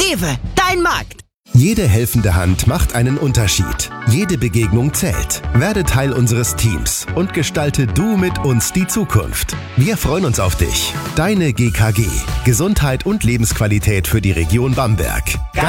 Rewe, dein Markt. Jede helfende Hand macht einen Unterschied. Jede Begegnung zählt. Werde Teil unseres Teams und gestalte du mit uns die Zukunft. Wir freuen uns auf dich. Deine GKG. Gesundheit und Lebensqualität für die Region Bamberg.